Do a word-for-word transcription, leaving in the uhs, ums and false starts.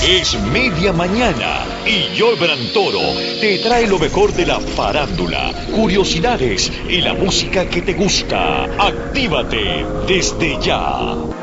Es media mañana y Jolbran Toro te trae lo mejor de la farándula, curiosidades y la música que te gusta. Actívate desde ya.